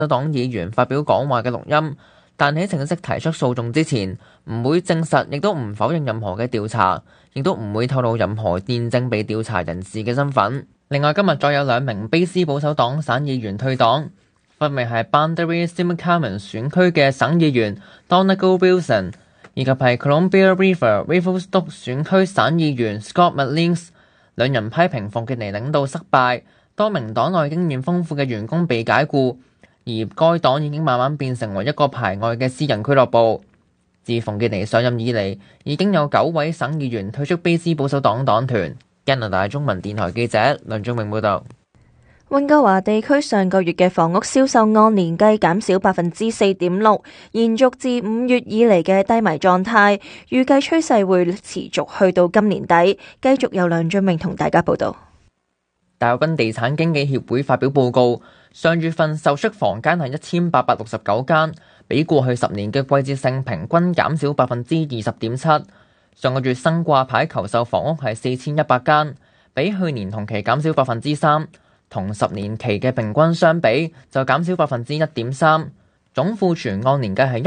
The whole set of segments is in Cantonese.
黨議員發表講話嘅錄音，但喺正式提出訴訟之前，唔會證實，亦都唔否認任何嘅調查，亦都唔會透露任何驗證被調查人士嘅身份。另外，今日再有兩名卑斯保守黨省議員退黨，分別係 Boundary-Simcommon 選區嘅省議員 Donegal Wilson， 以及係 Columbia River-Revelstoke 選區省議員 Scott McLean。兩人批評馮傑尼領導失敗，多名黨內經驗豐富嘅員工被解僱，而該黨已經慢慢變成為一個排外嘅私人俱樂部。自馮傑尼上任以嚟，已經有9位省議員退出卑斯保守黨黨團。加拿大中文電台記者梁仲明報道。 溫哥華地區上個月嘅房屋銷售按年計減少4.6%，延續自5月以嚟嘅低迷狀態，預計趨勢會持續去到今年底。繼續由梁俊明同大家報道。 大溫地產經紀協會發表報告，上月份售出房間係1869間，比過去10年嘅季節性平均減少20.7%。上個月新掛牌求售房屋係4100間，比去年同期減少3%。同10年期嘅平均相比就減少1.3%，總庫存按年計係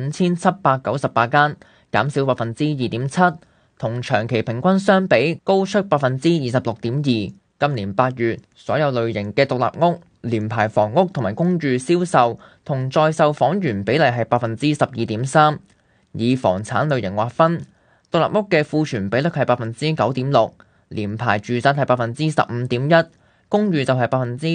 15798間，減少2.7%，同長期平均相比高出26.2%。今年8月，所有類型嘅獨立屋、聯排房屋同埋公寓銷售同在售房源比例係12.3%。以房產類型劃分，獨立屋嘅庫存比率係9.6%，聯排住宅係15.1%。公寓就係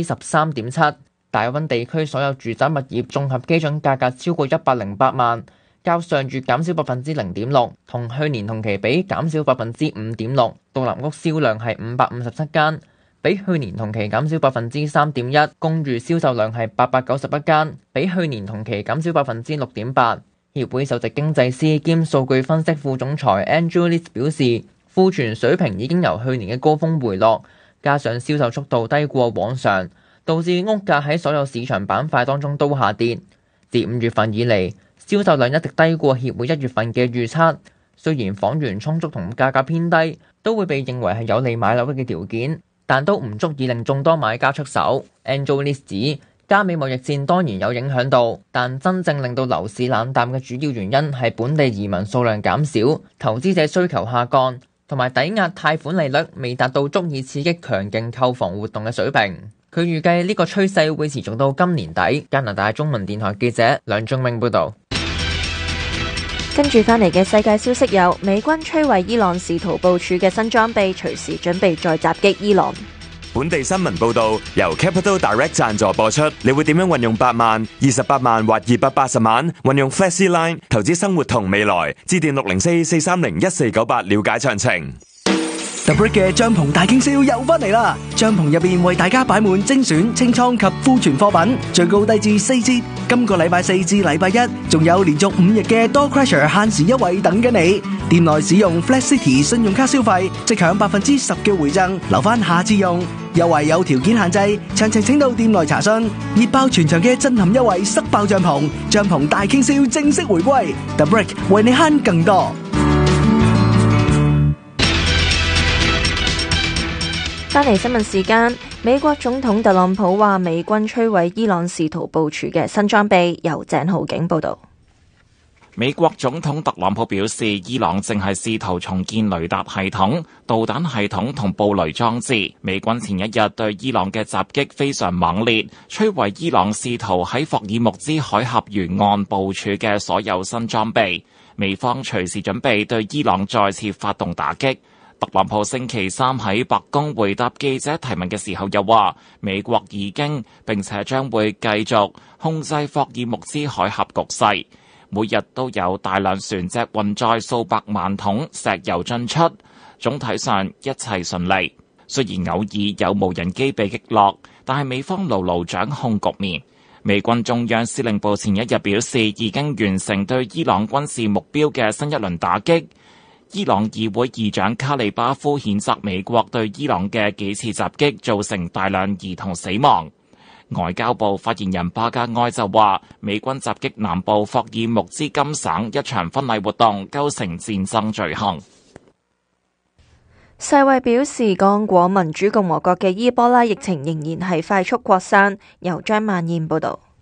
13.7%。大溫地區所有住宅物業綜合基準價格超過108萬，較上月減少0.6%，同去年同期比減少5.6%。獨立屋銷量係557間，比去年同期減少3.1%。公寓銷售量係891間，比去年同期減少6.8%。協會首席經濟師兼數據分析副總裁 Andrew List 表示，庫存水平已經由去年嘅高峰回落，加上銷售速度低過往常，導致屋價喺所有市場板塊當中都下跌。自5月份以嚟，銷售量一直低過協會1月份嘅預測。雖然房源充足同價格偏低，都會被認為係有利買樓嘅條件，但都唔足以令眾多買家出手。Angelis 指，加美貿易戰當然有影響到，但真正令到樓市冷淡嘅主要原因係本地移民數量減少、投資者需求下降，同埋抵押貸款利率未達到足以刺激強勁購房活動嘅水平。佢預計呢個趨勢會持續到今年底。加拿大中文電台記者梁仲明報導。 跟住翻嚟嘅世界消息有：美軍摧毀伊朗試圖部署嘅新裝備，隨時準備再襲擊伊朗。 本地新聞報導由 Capital Direct 贊助播出。你會點樣運用8萬、28萬或280萬？運用 FlexiLine 投資生活同未來。致電604-430-1498了解詳情。 The Brick 嘅帳篷大傾銷又翻嚟啦！帳篷入邊為大家擺滿精選清倉及庫存貨品，最高低至4折。今個禮拜4至禮拜1，仲有連續5日嘅 Door Crusher 限時優惠等緊你。店內使用 Flex City 信用卡消費，即享10%嘅回贈，留翻下次用。優惠有條件限制，詳情請到店內查詢。熱爆全場嘅震撼優惠，塞爆帳篷，帳篷大傾銷正式回歸。The Brick 為你慳更多。 翻嚟新聞時間，美國總統特朗普話美軍摧毀伊朗試圖部署嘅新裝備。由鄭浩景報道。 美國總統特朗普表示，伊朗正係試圖重建雷達系統、導彈系統同布雷裝置。美軍前一日對伊朗嘅襲擊非常猛烈，摧毀伊朗試圖喺霍爾木茲海峽沿岸部署嘅所有新裝備。美方隨時準備對伊朗再次發動打擊。特朗普星期三喺白宮回答記者提問嘅時候又話，美國已經並且將會繼續控制霍爾木茲海峽局勢，每日都有大量船隻運載數百萬桶石油進出，總體上一切順利。雖然偶爾有無人機被擊落，但係美方牢牢掌控局面。美軍中央司令部前一日表示，已經完成對伊朗軍事目標嘅新一輪打擊。伊朗議會議長卡利巴夫譴責美國對伊朗嘅幾次襲擊造成大量兒童死亡。外交部發言人巴格埃就話，美軍襲擊南部霍爾木茲金省一場婚禮活動構成戰爭罪行。 世衛表示，剛果民主共和國嘅伊波拉疫情仍然係快速擴散。由張曼燕報道。